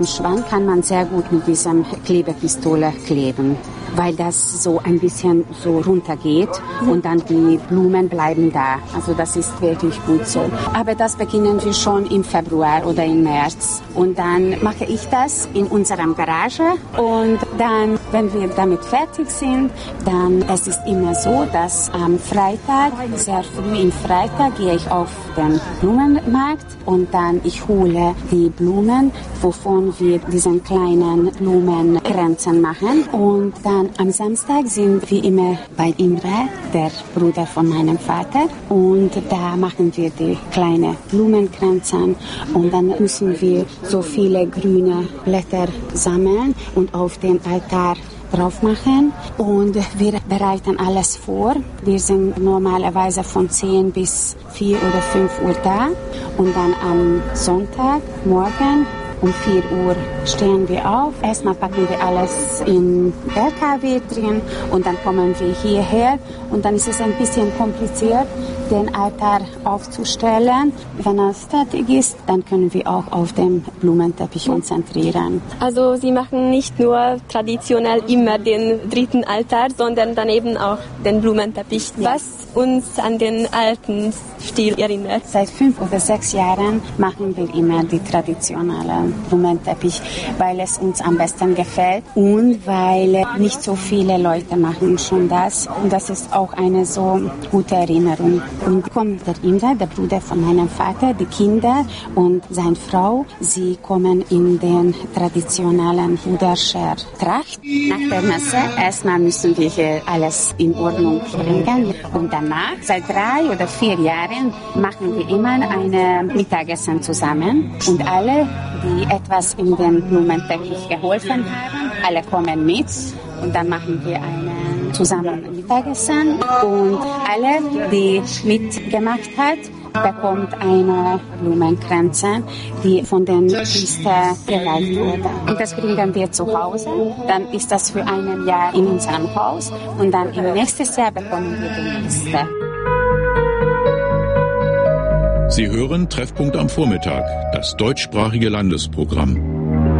Den Schwanz kann man sehr gut mit dieser Klebepistole kleben, weil das so ein bisschen so runtergeht und dann die Blumen bleiben da. Also das ist wirklich gut so. Aber das beginnen wir schon im Februar oder im März. Und dann mache ich das in unserer Garage und dann, wenn wir damit fertig sind, dann es ist immer so, dass am Freitag, sehr früh im Freitag, gehe ich auf den Blumenmarkt und dann ich hole die Blumen, wovon wir diesen kleinen Blumenkränzen machen. Und dann am Samstag sind wir immer bei Imre, der Bruder von meinem Vater. Und da machen wir die kleinen Blumenkränze. Und dann müssen wir so viele grüne Blätter sammeln und auf den Altar drauf machen. Und wir bereiten alles vor. Wir sind normalerweise von 10 bis 4 oder 5 Uhr da. Und dann am Sonntagmorgen um 4 Uhr stehen wir auf. Erstmal packen wir alles in LKW drin und dann kommen wir hierher. Und dann ist es ein bisschen kompliziert, den Altar aufzustellen. Wenn es fertig ist, dann können wir auch auf den Blumenteppich konzentrieren. Also Sie machen nicht nur traditionell immer den dritten Altar, sondern daneben auch den Blumenteppich, was uns an den alten Stil erinnert. Seit 5 oder 6 Jahren machen wir immer die traditionellen Blumenteppich, weil es uns am besten gefällt und weil nicht so viele Leute machen schon das. Und das ist auch eine so gute Erinnerung. Und kommt der Imre, der Bruder von meinem Vater, die Kinder und seine Frau, sie kommen in den traditionellen Huderscher Tracht. Nach der Messe erstmal müssen wir hier alles in Ordnung bringen und danach, seit 3 oder 4 Jahren, machen wir immer ein Mittagessen zusammen und alle, die etwas in den Blumenteppich geholfen haben, alle kommen mit und dann machen wir einen zusammen Mittagessen und alle, die mitgemacht hat, bekommt eine Blumenkränze, die von den Priester gereicht wurde. Und das bringen wir zu Hause. Dann ist das für ein Jahr in unserem Haus und dann im nächsten Jahr bekommen wir die nächste. Sie hören Treffpunkt am Vormittag, das deutschsprachige Landesprogramm.